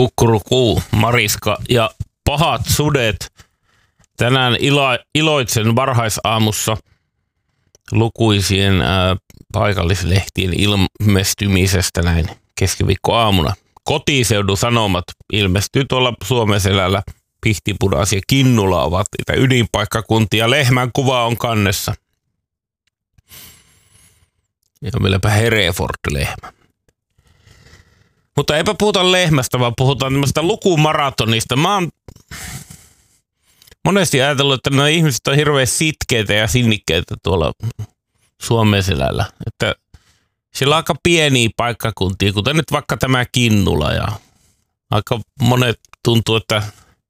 Kukkuruku, Mariska ja pahat sudet. Tänään iloitsen varhaisaamussa lukuisien paikallislehtien ilmestymisestä näin keskiviikkoaamuna. Kotiseudun Sanomat ilmestyy tuolla Suomenselällä. Pihtipudas ja Kinnula ovat niitä ydinpaikkakuntia. Lehmän kuva on kannessa. Ja vieläpä Hereford-lehmä. Mutta eipä puhuta lehmästä, vaan puhutaan tämmöistä lukumaratonista. Mä oon monesti ajatellut, että nämä ihmiset on hirveän sitkeitä ja sinnikkeitä tuolla Suomenselällä. Että siellä on aika pieniä paikkakuntia, kuten nyt vaikka tämä Kinnula. Ja aika monet tuntuu, että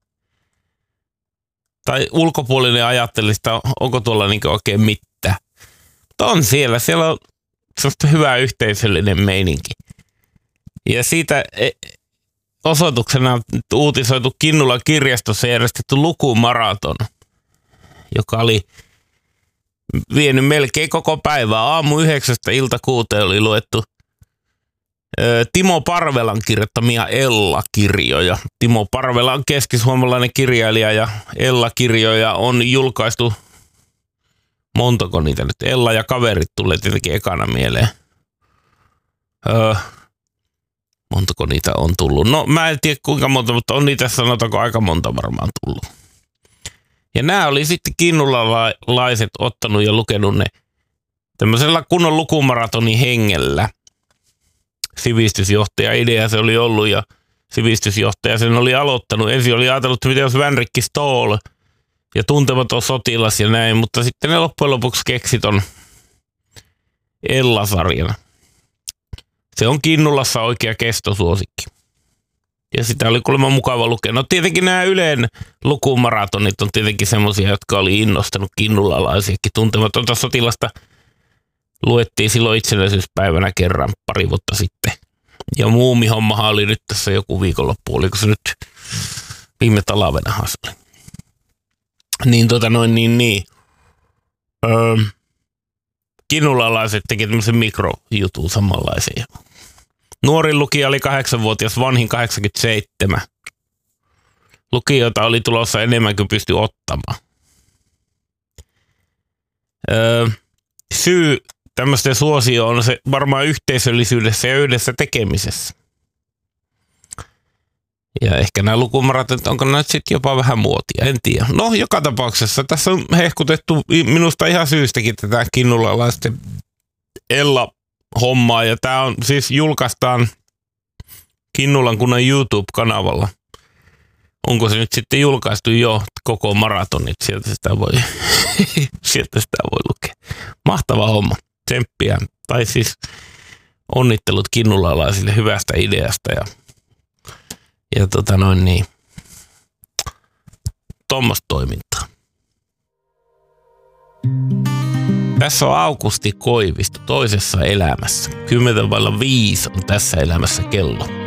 tai ulkopuolinen ajattelista, onko tuolla niin oikein mitään. Mutta on siellä. Siellä on sellaista hyvää yhteisöllinen meininki. Ja siitä osoituksena on uutisoitu Kinnulan kirjastossa järjestetty lukumaraton, joka oli vienyt melkein koko päivää. Aamu 9 ilta 6 oli luettu Timo Parvelan kirjoittamia Ella-kirjoja. Timo Parvela on keskisuomalainen kirjailija ja Ella-kirjoja on julkaistu, montako niitä nyt, Ella ja kaverit tulee tietenkin ekana mieleen. Montako niitä on tullut? No mä en tiedä kuinka monta, mutta on niitä sanotaanko aika monta varmaan tullut. Ja nämä oli sitten kinnulalaiset ottanut ja lukenut ne tämmöisellä kunnon lukumaratonin hengellä. Sivistysjohtaja idea se oli ollut ja sivistysjohtaja sen oli aloittanut. Ensin oli ajatellut, että mitä jos Vänrikki Stoll ja Tuntematon sotilas ja näin, mutta sitten ne loppujen lopuksi keksi ton Ella-sarjan. Se on Kinnulassa oikea kestosuosikki. Ja sitä oli kuulemma mukava lukea. No tietenkin nämä Ylen lukumaratonit on tietenkin semmoisia, jotka oli innostanut kinnulalaisiakin. Tuntematonta sotilasta luettiin silloin itsenäisyyspäivänä kerran pari vuotta sitten. Ja muumihommahan oli nyt tässä joku viikonloppu. Oliko se nyt viime talvenahan se oli? Kinnulalaiset teki tämmöisen mikrojutun samanlaisen. Nuorin lukija oli 8-vuotias, vanhin 87. Lukijoita oli tulossa enemmän kuin pystyi ottamaan. Syy tämmöisten suosioon on se varmaan yhteisöllisyydessä ja yhdessä tekemisessä. Ja ehkä nämä lukumaratonit, onko nämä sitten jopa vähän muotia, en tiedä. No, joka tapauksessa tässä on hehkutettu minusta ihan syystäkin tätä kinnulalaisten Ella-hommaa. Ja tämä on siis julkaistaan Kinnulan kunnan YouTube-kanavalla. Onko se nyt sitten julkaistu jo koko maratonit? Sieltä sitä voi lukea. Mahtava homma. Tsemppiä. Tai siis onnittelut kinnulalaisille hyvästä ideasta ja tuommoista toimintaa. Tässä on Aukusti Koivisto toisessa elämässä. 10:05 on tässä elämässä kello.